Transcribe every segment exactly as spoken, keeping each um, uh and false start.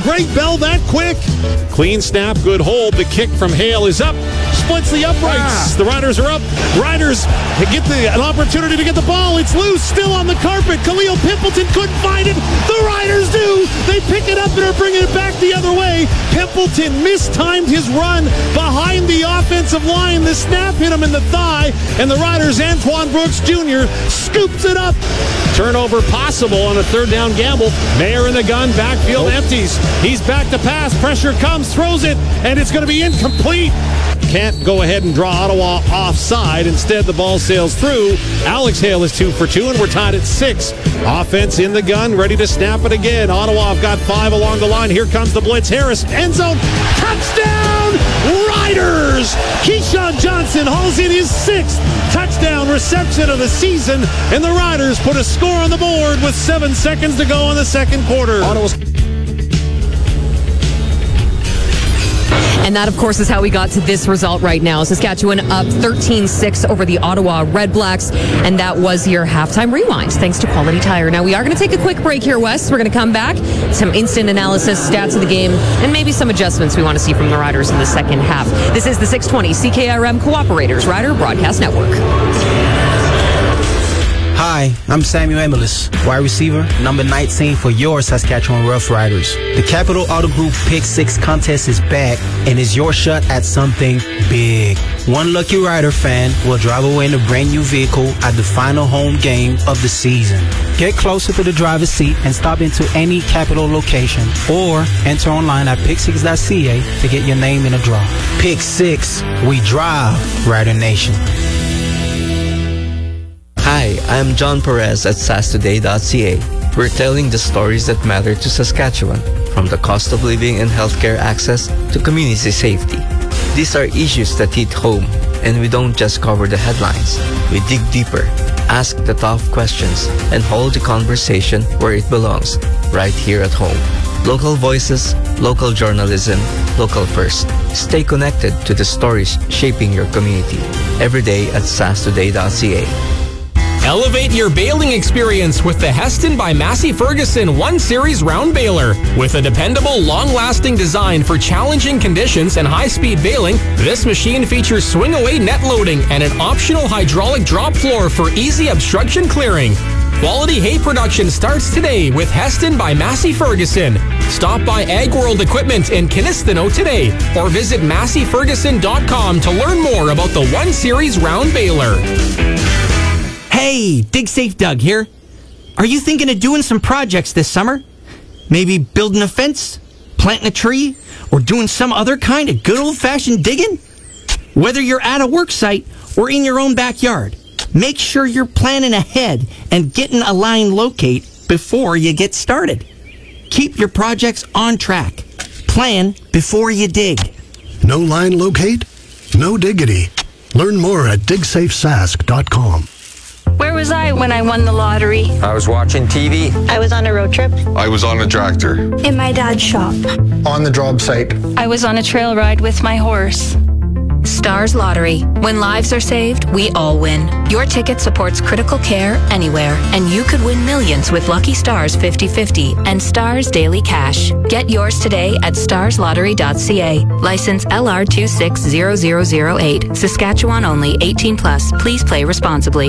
Great Bell that quick. Clean snap, good hold. The kick from Hale is up. Splits the uprights. Ah. The Riders are up. Riders get the, an opportunity to get the ball. It's loose, still on the carpet. Khalil Pimpleton couldn't find it. The Riders do. They pick it up and are bringing it back the other way. Pimpleton mistimed his run behind the offensive line. The snap hit him in the thigh, and the Riders' Antoine Brooks Junior scoops it up. Turnover possible on a third down gamble. Mayer in the gun, backfield oh. empties. He's back to pass. Pressure comes, throws it, and it's going to be incomplete. Can't go ahead and draw Ottawa offside. Instead, the ball sails through. Alex Hale is two for two, and we're tied at six. Offense in the gun, ready to snap it again. Ottawa have got five along the line. Here comes the blitz. Harris, end zone, touchdown, Riders! Keyshawn Johnson hauls in his sixth touchdown reception of the season, and the Riders put a score on the board with seven seconds to go in the second quarter. Ottawa's And that, of course, is how we got to this result right now. Saskatchewan up thirteen six over the Ottawa Red Blacks. And that was your halftime rewind, thanks to Quality Tire. Now, we are going to take a quick break here, Wes. We're going to come back, some instant analysis, stats of the game, and maybe some adjustments we want to see from the Riders in the second half. This is the six twenty C K R M Cooperators Rider Broadcast Network. Hi, I'm Samuel Emelis, wide receiver, number nineteen for your Saskatchewan Roughriders. The Capital Auto Group Pick Six contest is back and is your shot at something big. One lucky Rider fan will drive away in a brand new vehicle at the final home game of the season. Get closer to the driver's seat and stop into any Capital location or enter online at pick six dot c a to get your name in a draw. Pick Six, we drive, Rider Nation. Hi, I'm John Perez at sas today dot c a. We're telling the stories that matter to Saskatchewan, from the cost of living and healthcare access to community safety. These are issues that hit home, and we don't just cover the headlines. We dig deeper, ask the tough questions, and hold the conversation where it belongs, right here at home. Local voices, local journalism, local first. Stay connected to the stories shaping your community. Every day at sas today dot c a. Elevate your baling experience with the Heston by Massey Ferguson one series round baler. With a dependable, long-lasting design for challenging conditions and high-speed baling, this machine features swing-away net loading and an optional hydraulic drop floor for easy obstruction clearing. Quality hay production starts today with Heston by Massey Ferguson. Stop by Ag World Equipment in Kinistino today or visit massey ferguson dot com to learn more about the one series round baler. Hey, Dig Safe Doug here. Are you thinking of doing some projects this summer? Maybe building a fence, planting a tree, or doing some other kind of good old-fashioned digging? Whether you're at a work site or in your own backyard, make sure you're planning ahead and getting a line locate before you get started. Keep your projects on track. Plan before you dig. No line locate? No diggity. Learn more at dig safe sask dot com. Where was I when I won the lottery? I was watching T V. I was on a road trip. I was on a tractor. In my dad's shop. On the job site. I was on a trail ride with my horse. Stars Lottery. When lives are saved, we all win. Your ticket supports critical care anywhere, and you could win millions with Lucky Stars fifty fifty and Stars Daily Cash. Get yours today at stars lottery dot c a. License L R two six zero zero zero eight. Saskatchewan only. eighteen plus. Please play responsibly.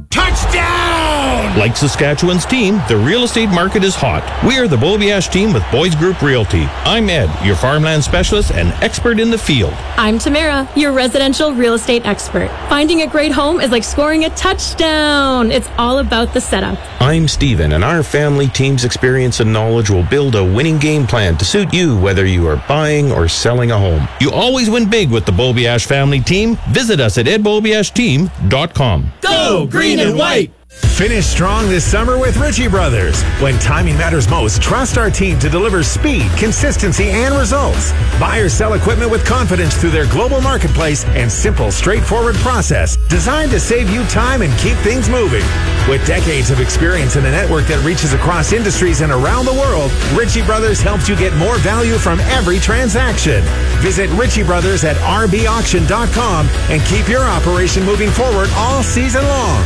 Touchdown! Like Saskatchewan's team, the real estate market is hot. We are the Beaubiash team with Boys Group Realty. I'm Ed, your farmland specialist and expert in the field. I'm Tamara, your residential real estate expert. Finding a great home is like scoring a touchdown. It's all about the setup. I'm Steven, and our family team's experience and knowledge will build a winning game plan to suit you, whether you are buying or selling a home. You always win big with the Beaubiash family team. Visit us at ed beaubiash team dot com. Go green and white! Finish strong this summer with Ritchie Brothers. When timing matters most, trust our team to deliver speed, consistency, and results. Buy or sell equipment with confidence through their global marketplace and simple, straightforward process designed to save you time and keep things moving. With decades of experience in a network that reaches across industries and around the world, Ritchie Brothers helps you get more value from every transaction. Visit Ritchie Brothers at r b auction dot com and keep your operation moving forward all season long.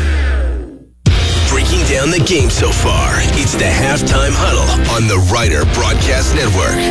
Breaking down the game so far, it's the Halftime Huddle on the Rider Broadcast Network.